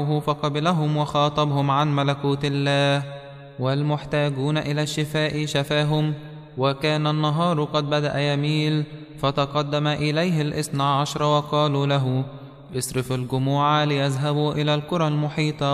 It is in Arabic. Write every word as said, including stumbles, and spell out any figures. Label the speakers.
Speaker 1: فقبلهم وخاطبهم عن ملكوت الله، والمحتاجون إلى الشفاء شفاهم. وكان النهار قد بدأ يميل، فتقدم إليه الاثنى عشر وقالوا له: اصرف الجموع ليذهبوا إلى القرى المحيطة